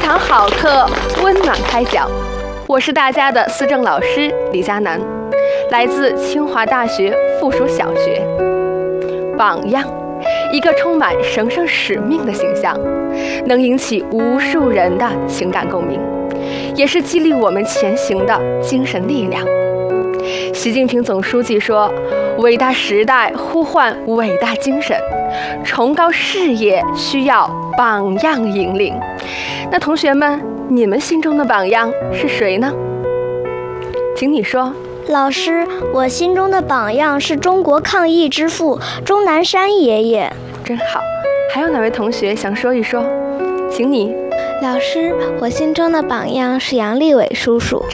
堂好课，温暖开讲。我是大家的思政老师李佳楠，来自清华大学附属小学。榜样，一个充满神圣使命的形象，能引起无数人的情感共鸣，也是激励我们前行的精神力量。习近平总书记说，伟大时代呼唤伟大精神，崇高事业需要榜样引领。那同学们，你们心中的榜样是谁呢？请你说。 老师，我心中的榜样是中国抗疫之父钟南山爷爷。 真好，还有哪位同学想说一说？请你。 老师，我心中的榜样是杨利伟叔叔。